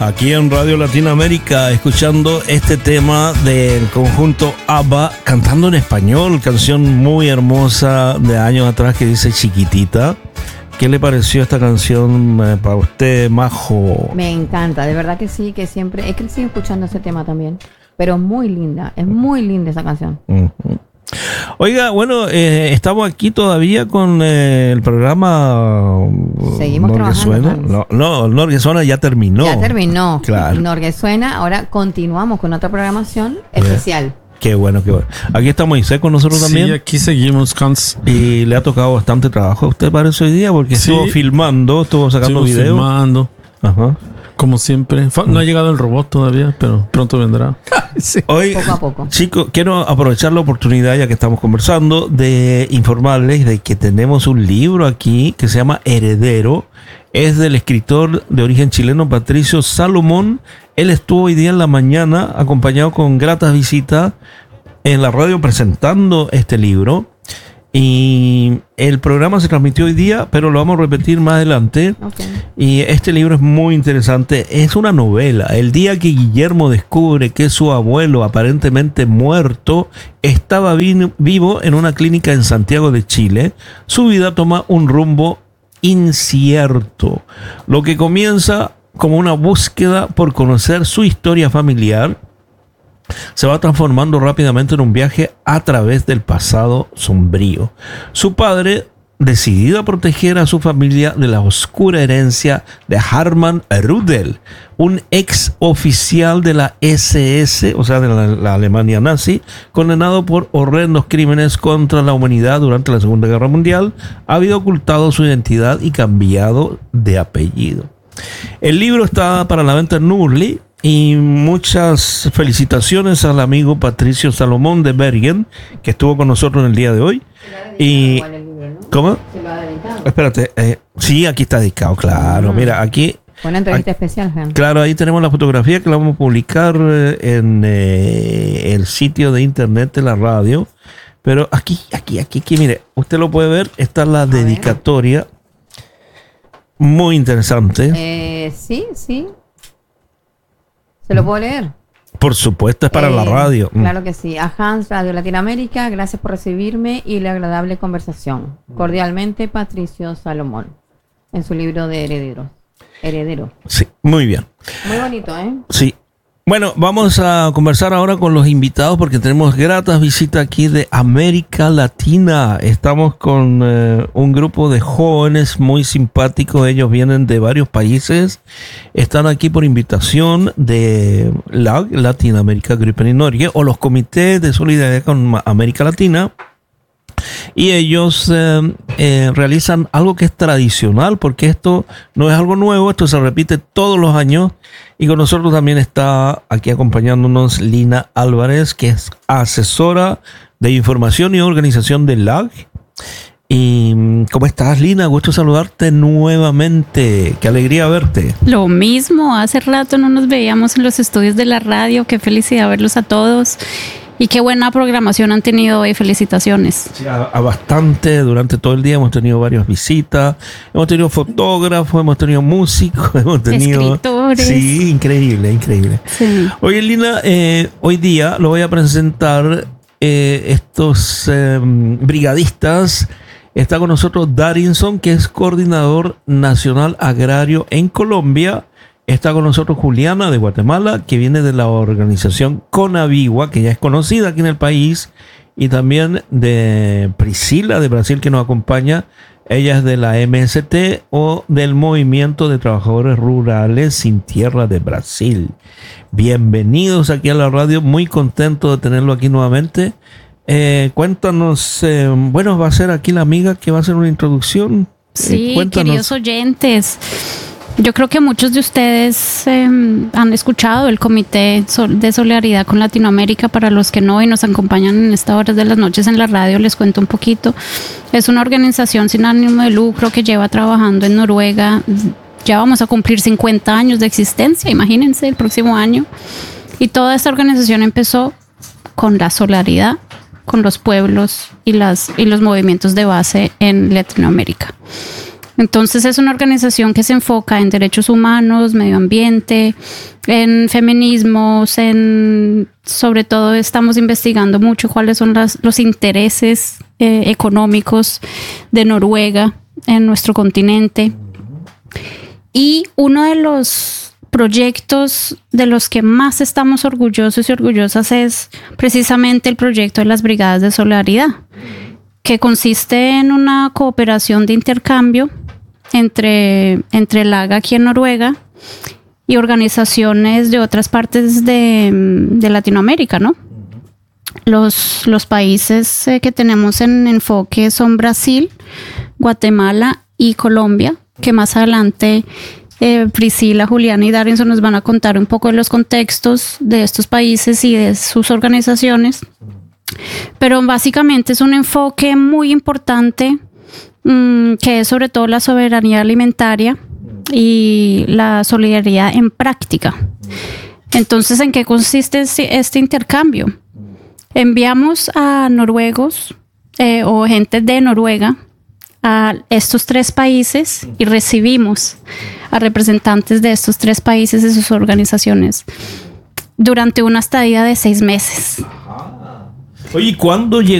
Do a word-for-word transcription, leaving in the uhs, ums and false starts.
Aquí en Radio Latinoamérica, escuchando este tema del conjunto ABBA, cantando en español, canción muy hermosa de años atrás que dice Chiquitita. ¿Qué le pareció esta canción eh, para usted, Majo? Me encanta, de verdad que sí, que siempre he crecido escuchando ese tema también, pero muy linda, es muy linda esa canción. Uh-huh. Oiga, bueno, eh, estamos aquí todavía con eh, el programa. Seguimos trabajando. No, no, Norguesuena ya terminó. Ya terminó. Claro. Norguesuena, ahora continuamos con otra programación especial. Yeah. Qué bueno, qué bueno. Aquí está Moisés con nosotros sí, también. Sí, aquí seguimos, Hans. Y le ha tocado bastante trabajo a usted, parece, hoy día, porque sí. estuvo filmando, estuvo sacando Estuvo videos. filmando. Ajá. Como siempre. No ha llegado el robot todavía, pero pronto vendrá. Sí. Hoy, poco a poco. Chicos, quiero aprovechar la oportunidad, ya que estamos conversando, de informarles de que tenemos un libro aquí que se llama Heredero. Es del escritor de origen chileno Patricio Salomón. Él estuvo hoy día en la mañana acompañado con gratas visitas en la radio presentando este libro. Y el programa se transmitió hoy día, pero lo vamos a repetir más adelante. Okay. Y este libro es muy interesante. Es una novela. El día que Guillermo descubre que su abuelo, aparentemente muerto, estaba vi- vivo en una clínica en Santiago de Chile, su vida toma un rumbo incierto. Lo que comienza como una búsqueda por conocer su historia familiar se va transformando rápidamente en un viaje a través del pasado sombrío. Su padre, decidido a proteger a su familia de la oscura herencia de Hartmann Rudel, un ex oficial de la ese ese, o sea, de la, la Alemania nazi, condenado por horrendos crímenes contra la humanidad durante la Segunda Guerra Mundial, ha habido ocultado su identidad y cambiado de apellido. El libro está para la venta en Nurli. Y muchas felicitaciones al amigo Patricio Salomón de Bergen, que estuvo con nosotros en el día de hoy. Y el libro, ¿no? ¿Cómo? ¿Se lo ha dedicado? Espérate, eh, sí, aquí está dedicado, claro. Uh-huh. Mira, aquí. Una entrevista aquí, especial, Jan. Claro, ahí tenemos la fotografía que la vamos a publicar en eh, el sitio de internet de la radio. Pero aquí, aquí, aquí, aquí, mire, usted lo puede ver, está la a dedicatoria. Ver. Muy interesante. Eh, sí, sí. ¿Se lo puedo leer? Por supuesto, es para eh, la radio. Claro que sí. A Hans, Radio Latinoamérica, gracias por recibirme y la agradable conversación. Cordialmente, Patricio Salomón, en su libro de Heredero. Heredero. Sí, muy bien. Muy bonito, ¿eh? Sí. Bueno, vamos a conversar ahora con los invitados porque tenemos gratas visitas aquí de América Latina. Estamos con eh, un grupo de jóvenes muy simpáticos. Ellos vienen de varios países. Están aquí por invitación de la Latin America Gruppen i Norge o los comités de solidaridad con América Latina. Y ellos eh, eh, realizan algo que es tradicional, porque esto no es algo nuevo, esto se repite todos los años. Y con nosotros también está aquí acompañándonos Lina Álvarez, que es asesora de información y organización de L A G. Y ¿cómo estás, Lina? Gusto saludarte nuevamente. Qué alegría verte. Lo mismo, hace rato no nos veíamos en los estudios de la radio. Qué felicidad verlos a todos. Y qué buena programación han tenido hoy, felicitaciones. Sí, a, a bastante, durante todo el día hemos tenido varias visitas, hemos tenido fotógrafos, hemos tenido músicos, hemos tenido... escritores. Sí, increíble, increíble. Sí. Oye, Lina, eh, hoy día lo voy a presentar eh, estos eh, brigadistas. Está con nosotros Darinson, que es coordinador nacional agrario en Colombia. Está con nosotros Juliana de Guatemala, que viene de la organización Conavigua, que ya es conocida aquí en el país, y también de Priscila de Brasil, que nos acompaña. Ella es de la M S T o del Movimiento de Trabajadores Rurales Sin Tierra de Brasil. Bienvenidos aquí a la radio, muy contento de tenerlo aquí nuevamente. Eh, cuéntanos, eh, bueno, va a ser aquí la amiga que va a hacer una introducción. Sí, eh, queridos oyentes. Yo creo que muchos de ustedes eh, han escuchado el Comité de Solidaridad con Latinoamérica. Para los que no y nos acompañan en estas horas de las noches en la radio, les cuento un poquito. Es una organización sin ánimo de lucro que lleva trabajando en Noruega. Ya vamos a cumplir cincuenta años de existencia, imagínense, el próximo año. Y toda esta organización empezó con la solidaridad con los pueblos y, las, y los movimientos de base en Latinoamérica. Entonces es una organización que se enfoca en derechos humanos, medio ambiente, en feminismos, en sobre todo estamos investigando mucho cuáles son las, los intereses eh, económicos de Noruega en nuestro continente. Y uno de los proyectos de los que más estamos orgullosos y orgullosas es precisamente el proyecto de las Brigadas de Solidaridad, que consiste en una cooperación de intercambio entre, entre el A G A aquí en Noruega y organizaciones de otras partes de, de Latinoamérica, ¿no? Los, los países eh, que tenemos en enfoque son Brasil, Guatemala y Colombia, que más adelante eh, Priscila, Juliana y Darinson nos van a contar un poco de los contextos de estos países y de sus organizaciones. Pero básicamente es un enfoque muy importante mmm, que es sobre todo la soberanía alimentaria y la solidaridad en práctica. Entonces, ¿en qué consiste este, este intercambio? Enviamos a noruegos eh, o gente de Noruega a estos tres países y recibimos a representantes de estos tres países y sus organizaciones durante una estadía de seis meses. Oye, ¿cuándo llegó